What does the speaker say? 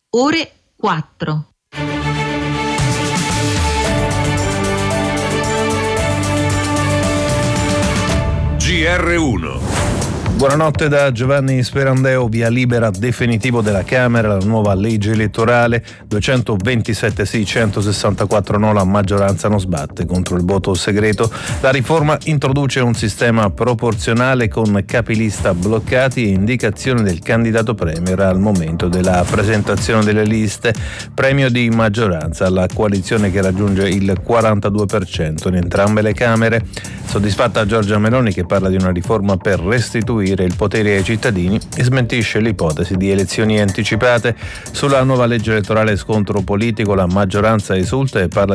ore 4. GR1. Buonanotte da Giovanni Sperandeo. Via libera definitivo della Camera la nuova legge elettorale, 227 sì, 164 no, la maggioranza non sbatte contro il voto segreto. La riforma introduce un sistema proporzionale con capilista bloccati e indicazione del candidato premier al momento della presentazione delle liste, premio di maggioranza alla coalizione che raggiunge il 42% in entrambe le Camere. Soddisfatta Giorgia Meloni, che parla di una riforma per restituire il potere ai cittadini e smentisce l'ipotesi di elezioni anticipate. Sulla nuova legge elettorale scontro politico, la maggioranza esulta e parla